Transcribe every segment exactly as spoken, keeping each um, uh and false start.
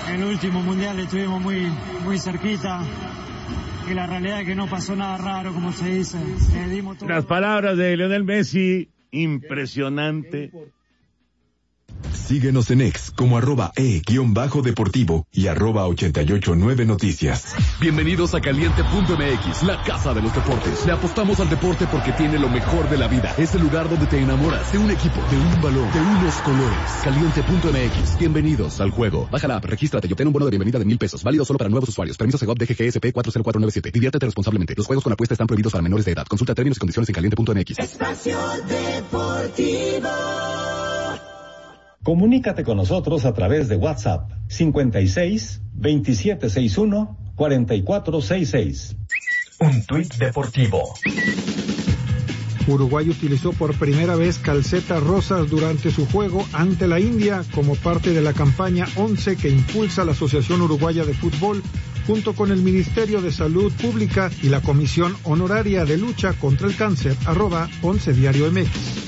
el último mundial estuvimos muy, muy cerquita. Y la realidad es que no pasó nada raro, como se dice. Eh, dimos todo... Las palabras de Lionel Messi, impresionante. Síguenos en X como arroba e-deportivo y arroba ochenta y ocho nueve noticias. Bienvenidos a Caliente punto M X, la casa de los deportes. Le apostamos al deporte porque tiene lo mejor de la vida. Es el lugar donde te enamoras de un equipo, de un balón, de unos colores. Caliente punto M X. Bienvenidos al juego. Baja la app, regístrate y obtén un bono de bienvenida de mil pesos. Válido solo para nuevos usuarios. Permiso Segov D G G S P cuatro cero cuatro nueve siete. Diviértete responsablemente. Los juegos con apuesta están prohibidos para menores de edad. Consulta términos y condiciones en caliente punto M X. Espacio Deportivo. Comunícate con nosotros a través de WhatsApp cincuenta y seis, veintisiete sesenta y uno, cuarenta y cuatro sesenta y seis. Un tuit deportivo. Uruguay utilizó por primera vez calcetas rosas durante su juego ante la India como parte de la campaña once que impulsa la Asociación Uruguaya de Fútbol junto con el Ministerio de Salud Pública y la Comisión Honoraria de Lucha contra el Cáncer, arroba once Diario M X.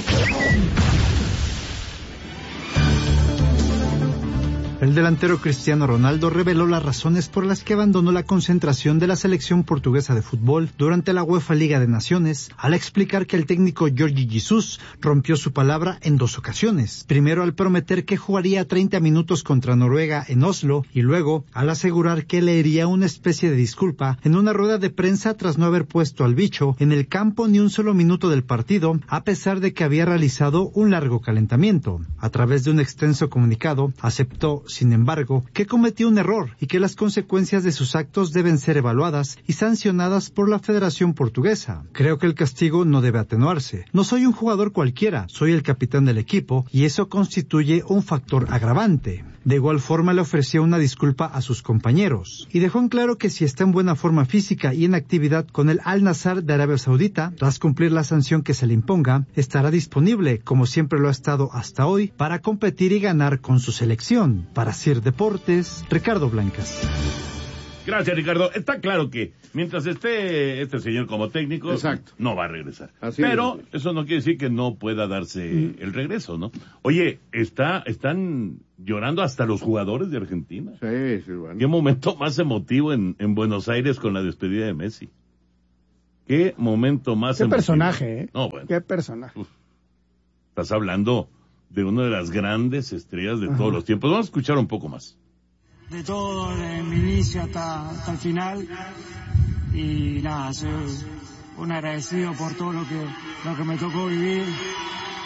El delantero Cristiano Ronaldo reveló las razones por las que abandonó la concentración de la selección portuguesa de fútbol durante la UEFA Liga de Naciones, al explicar que el técnico Jorge Jesus rompió su palabra en dos ocasiones. Primero al prometer que jugaría treinta minutos contra Noruega en Oslo y luego al asegurar que leería una especie de disculpa en una rueda de prensa tras no haber puesto al bicho en el campo ni un solo minuto del partido, a pesar de que había realizado un largo calentamiento. A través de un extenso comunicado, aceptó sin embargo, que cometió un error y que las consecuencias de sus actos deben ser evaluadas y sancionadas por la Federación Portuguesa. Creo que el castigo no debe atenuarse. No soy un jugador cualquiera, soy el capitán del equipo y eso constituye un factor agravante. De igual forma le ofreció una disculpa a sus compañeros y dejó en claro que si está en buena forma física y en actividad con el Al-Nassr de Arabia Saudita, tras cumplir la sanción que se le imponga, estará disponible, como siempre lo ha estado hasta hoy, para competir y ganar con su selección. Para Sir Deportes, Ricardo Blancas. Gracias, Ricardo. Está claro que mientras esté este señor como técnico, exacto, no va a regresar. Así Pero es. eso no quiere decir que no pueda darse mm. el regreso, ¿no? Oye, está, están llorando hasta los jugadores de Argentina. Sí, sí, bueno. Qué momento más emotivo en, en Buenos Aires con la despedida de Messi. Qué momento más Qué emotivo. personaje, ¿eh? No, bueno. Qué personaje. Uf. Estás hablando de una de las grandes estrellas de Ajá. todos los tiempos. Vamos a escuchar un poco más. De todo, de mi inicio hasta, hasta el final. Y nada, soy un agradecido por todo lo que, lo que me tocó vivir.